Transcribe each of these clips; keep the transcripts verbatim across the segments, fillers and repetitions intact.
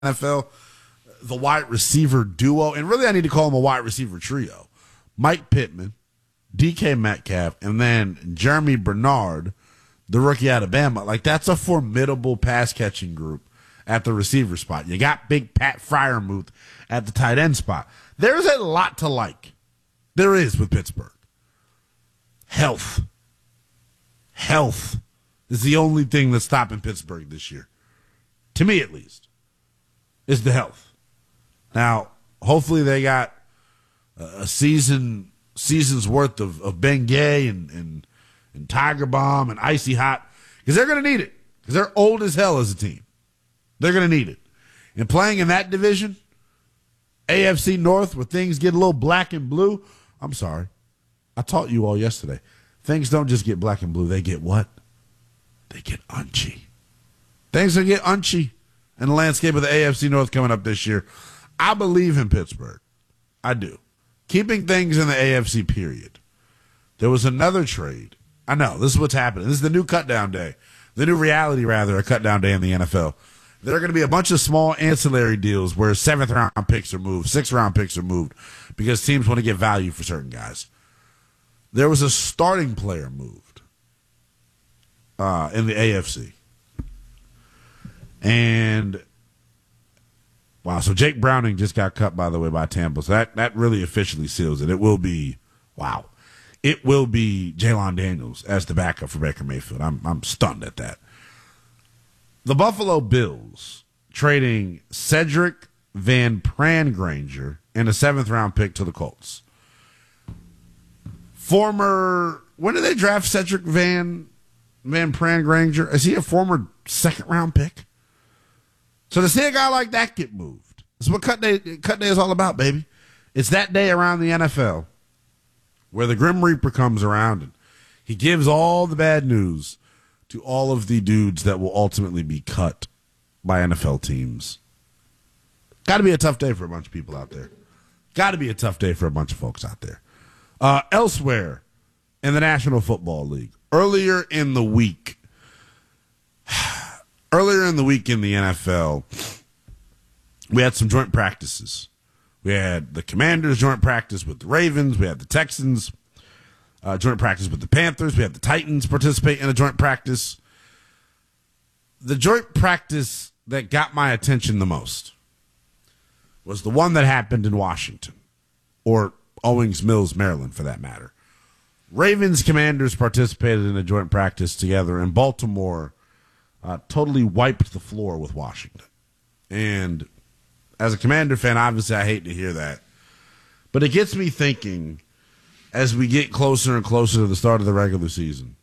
N F L, the wide receiver duo, and really I need to call them a wide receiver trio. Mike Pittman, D K Metcalf, and then Jeremy Bernard, the rookie out of Bama. Like, that's a formidable pass-catching group at the receiver spot. You got big Pat Freiermuth at the tight end spot. There's a lot to like. There is with Pittsburgh. Health. Health is the only thing that's stopping Pittsburgh this year. To me, at least, is the health. Now, hopefully they got a season season's worth of, of Ben Gay and, and, and Tiger Bomb and Icy Hot, because they're going to need it, because they're old as hell as a team. They're going to need it. And playing in that division, A F C North, where things get a little black and blue, I'm sorry. I taught you all yesterday. Things don't just get black and blue. They get what? They get unchy. Things will get unchy in the landscape of the A F C North coming up this year. I believe in Pittsburgh. I do. Keeping things in the A F C, period. There was another trade. I know, this is what's happening. This is the new cut-down day. The new reality, rather, a cut-down day in the N F L. There are going to be a bunch of small ancillary deals where seventh-round picks are moved, sixth-round picks are moved, because teams want to get value for certain guys. There was a starting player moved uh, in the A F C. And, wow, so Jake Browning just got cut, by the way, by Tampa. So that, that really officially seals it. It will be, wow, it will be Jalen Daniels as the backup for Baker Mayfield. I'm, I'm stunned at that. The Buffalo Bills trading Cedric Van Pran-Granger and a seventh-round pick to the Colts. Former, when did they draft Cedric Van Van Pran-Granger? Is he a former second-round pick? So to see a guy like that get moved, that's what cut day, cut day is all about, baby. It's that day around the N F L where the Grim Reaper comes around and he gives all the bad news to all of the dudes that will ultimately be cut by N F L teams. Got to be a tough day for a bunch of people out there. Got to be a tough day for a bunch of folks out there. Uh, elsewhere in the National Football League, earlier in the week, earlier in the week in the N F L, we had some joint practices. We had the Commanders joint practice with the Ravens. We had the Texans uh, joint practice with the Panthers. We had the Titans participate in a joint practice. The joint practice that got my attention the most was the one that happened in Washington, or Owings Mills, Maryland, for that matter. Ravens Commanders participated in a joint practice together, and Baltimore uh, totally wiped the floor with Washington. And as a Commander fan, obviously I hate to hear that. But it gets me thinking, as we get closer and closer to the start of the regular season,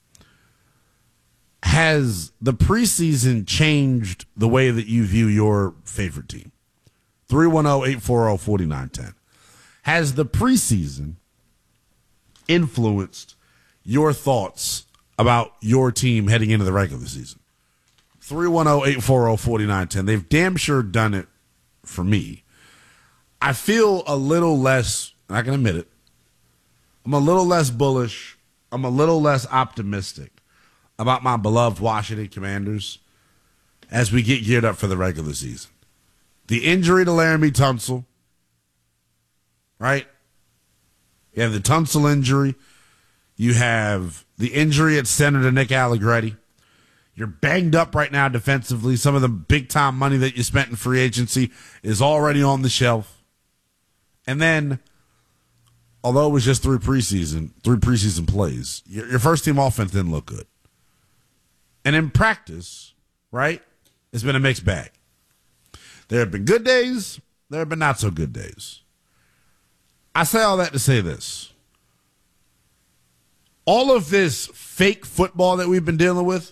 has the preseason changed the way that you view your favorite team? three one zero, eight four zero, four nine one zero. Has the preseason influenced your thoughts about your team heading into the regular season? three one zero, eight four zero, four nine one zero. They've damn sure done it for me. I feel a little less, I can admit it, I'm a little less bullish, I'm a little less optimistic about my beloved Washington Commanders as we get geared up for the regular season. The injury to Laramie Tunsil, right? You have the Tunsil injury. You have the injury at center to Nick Allegretti. You're banged up right now defensively. Some of the big-time money that you spent in free agency is already on the shelf. And then, although it was just three preseason, three preseason plays, your, your first-team offense didn't look good. And in practice, right, it's been a mixed bag. There have been good days. There have been not-so-good days. I say all that to say this. All of this fake football that we've been dealing with,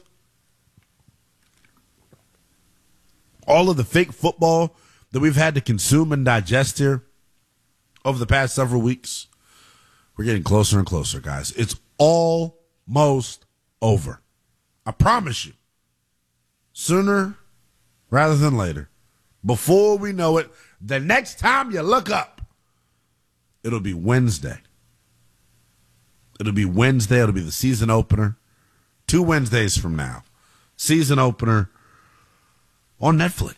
all of the fake football that we've had to consume and digest here over the past several weeks, we're getting closer and closer, guys. It's almost over. I promise you. Sooner rather than later. Before we know it, the next time you look up, it'll be Wednesday. It'll be Wednesday. It'll be the season opener. Two Wednesdays from now. Season opener on Netflix.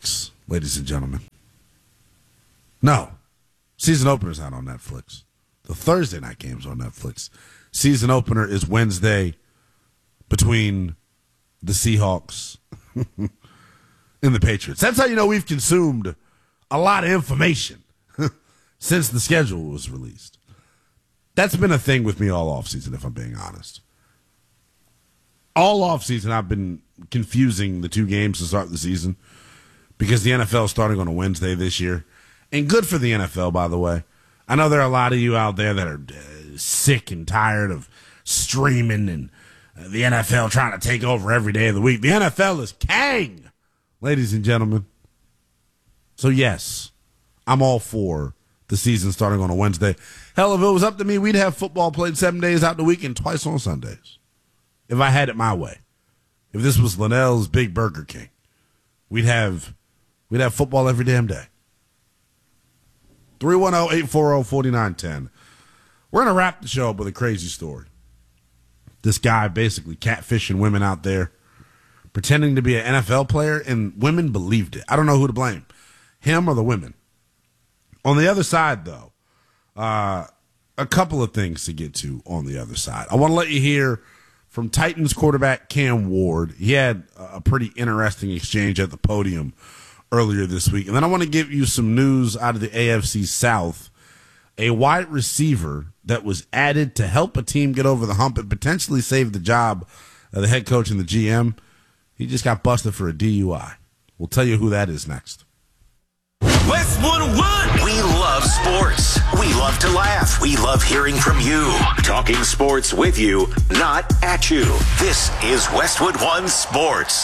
ladies and gentlemen. No, season opener's not on Netflix. The Thursday night game's on Netflix. Season opener is Wednesday between the Seahawks and the Patriots. That's how you know we've consumed a lot of information since the schedule was released. That's been a thing with me all offseason, if I'm being honest. All offseason, I've been confusing the two games to start the season because the N F L is starting on a Wednesday this year. And good for the N F L, by the way. I know there are a lot of you out there that are uh, sick and tired of streaming and uh, the N F L trying to take over every day of the week. The N F L is king, ladies and gentlemen. So, yes, I'm all for the season starting on a Wednesday. Hell, if it was up to me, we'd have football played seven days out the week and twice on Sundays. If I had it my way. If this was Linnell's Big Burger King, we'd have we'd have football every damn day. three one zero, eight four zero, four nine one zero. We're going to wrap the show up with a crazy story. This guy basically catfishing women out there, pretending to be an N F L player, and women believed it. I don't know who to blame, him or the women. On the other side, though, uh, a couple of things to get to on the other side. I want to let you hear from Titans quarterback Cam Ward. He had a pretty interesting exchange at the podium earlier this week. And then I want to give you some news out of the A F C South. A wide receiver that was added to help a team get over the hump and potentially save the job of the head coach and the G M. He just got busted for a D U I. We'll tell you who that is next. Westwood One. We love sports. We love to laugh. We love hearing from you. Talking sports with you, not at you. This is Westwood One Sports.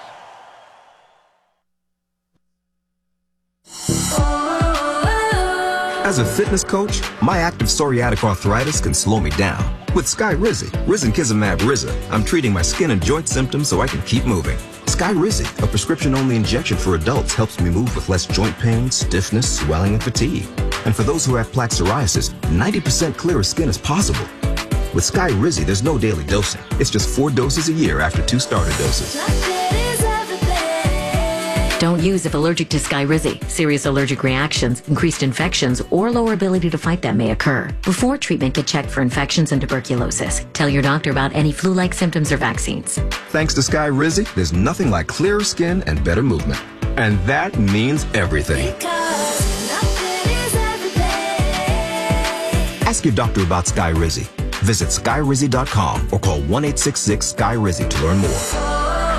As a fitness coach, my active psoriatic arthritis can slow me down. With Skyrizi, Risankizumab Riza, I'm treating my skin and joint symptoms so I can keep moving. Skyrizi, a prescription-only injection for adults, helps me move with less joint pain, stiffness, swelling, and fatigue. And for those who have plaque psoriasis, ninety percent clearer skin is possible. With Skyrizi, there's no daily dosing. It's just four doses a year after two starter doses. Don't use if allergic to Skyrizi. Serious allergic reactions, increased infections, or lower ability to fight them may occur. Before treatment, get checked for infections and tuberculosis. Tell your doctor about any flu-like symptoms or vaccines. Thanks to Skyrizi, there's nothing like clearer skin and better movement. And that means everything. Ask your doctor about Skyrizi. Visit Skyrizi dot com or call one eight six six Skyrizi to learn more.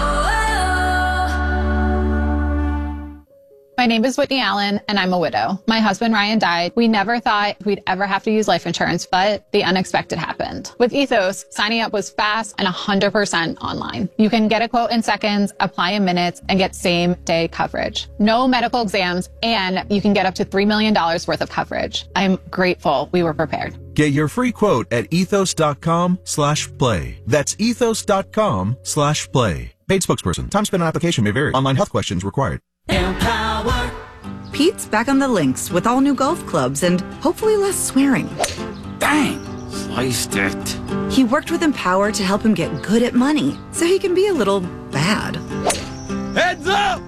My name is Whitney Allen, and I'm a widow. My husband, Ryan, died. We never thought we'd ever have to use life insurance, but the unexpected happened. With Ethos, signing up was fast and one hundred percent online. You can get a quote in seconds, apply in minutes, and get same-day coverage. No medical exams, and you can get up to three million dollars worth of coverage. I'm grateful we were prepared. Get your free quote at ethos dot com slash play. That's ethos dot com slash play. Paid spokesperson. Time spent on application may vary. Online health questions required. Empower. Pete's back on the links with all new golf clubs and hopefully less swearing. Dang, sliced it. He worked with Empower to help him get good at money so he can be a little bad. Heads up!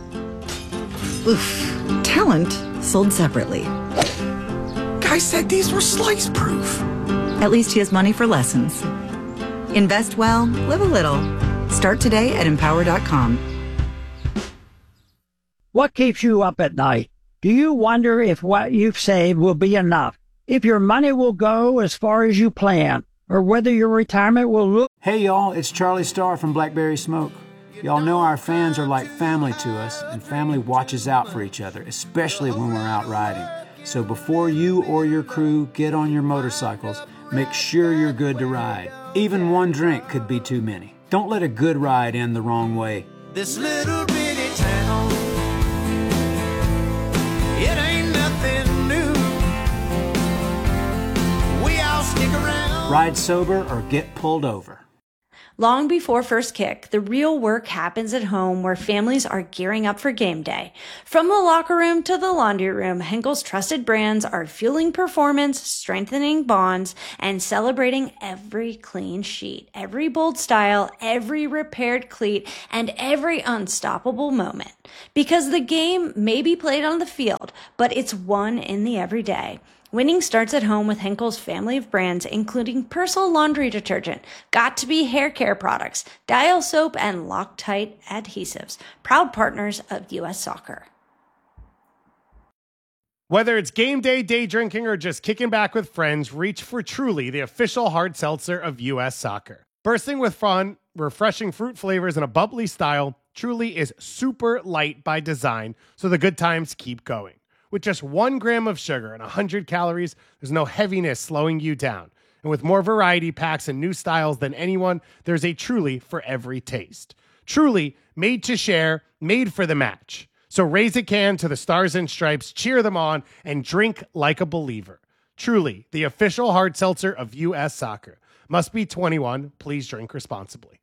Oof. Talent sold separately. Guy said these were slice proof. At least he has money for lessons. Invest well, live a little. Start today at empower dot com. What keeps you up at night? Do you wonder if what you've saved will be enough? If your money will go as far as you plan? Or whether your retirement will look... Hey y'all, it's Charlie Starr from Blackberry Smoke. Y'all know our fans are like family to us, and family watches out for each other, especially when we're out riding. So before you or your crew get on your motorcycles, make sure you're good to ride. Even one drink could be too many. Don't let a good ride end the wrong way. This little bitty town, it ain't nothing new. We all stick around. Ride sober or get pulled over. Long before first kick, the real work happens at home where families are gearing up for game day. From the locker room to the laundry room, Henkel's trusted brands are fueling performance, strengthening bonds, and celebrating every clean sheet, every bold style, every repaired cleat, and every unstoppable moment. Because the game may be played on the field, but it's won in the everyday. Winning starts at home with Henkel's family of brands, including Persil laundry detergent, Got2b hair care products, Dial soap, and Loctite adhesives. Proud partners of U S Soccer. Whether it's game day, day drinking, or just kicking back with friends, reach for Truly, the official hard seltzer of U S Soccer. Bursting with fun, refreshing fruit flavors, and a bubbly style, Truly is super light by design, so the good times keep going. With just one gram of sugar and one hundred calories, there's no heaviness slowing you down. And with more variety packs and new styles than anyone, there's a Truly for every taste. Truly, made to share, made for the match. So raise a can to the Stars and Stripes, cheer them on, and drink like a believer. Truly, the official hard seltzer of U S Soccer. Must be twenty-one. Please drink responsibly.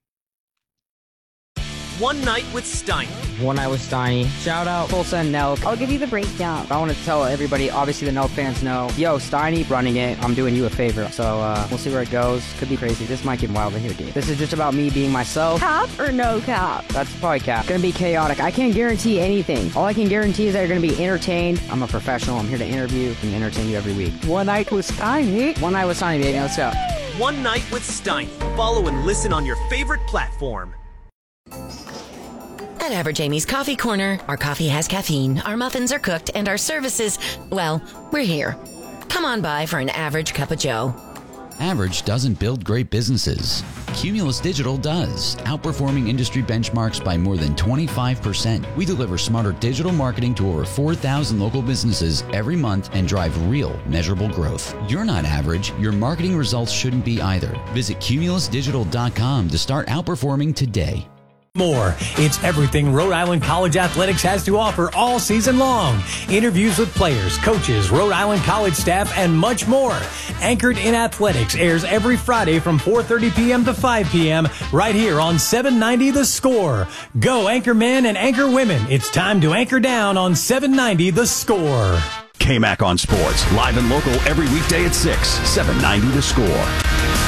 One Night with Steiny. One Night with Steiny. Shout out Tulsa and Nelk. I'll give you the breakdown. I want to tell everybody, obviously the Nelk fans know, yo, Steiny running it. I'm doing you a favor. So uh, we'll see where it goes. Could be crazy. This might get wild in here, dude. This is just about me being myself. Cap or no cap? That's probably cap. Gonna be chaotic. I can't guarantee anything. All I can guarantee is that you're gonna be entertained. I'm a professional. I'm here to interview and entertain you every week. One Night with Steiny. One Night with Steiny, baby. Let's go. One Night with Steiny. Follow and listen on your favorite platform. At Average Amy's Coffee Corner, our coffee has caffeine, our muffins are cooked, and our services, well, we're here. Come on by for an average cup of joe. Average doesn't build great businesses. Cumulus Digital does, outperforming industry benchmarks by more than twenty-five percent. We deliver smarter digital marketing to over four thousand local businesses every month and drive real, measurable growth. You're not average. Your marketing results shouldn't be either. Visit cumulus digital dot com to start outperforming today. More. It's everything Rhode Island College Athletics has to offer all season long. Interviews with players, coaches, Rhode Island College staff, and much more. Anchored in Athletics airs every Friday from four thirty p.m. to five p.m. right here on seven ninety The Score. Go Anchor Men and Anchor Women. It's time to anchor down on seven ninety The Score. K-Mac on Sports, live and local every weekday at six, seven ninety The Score.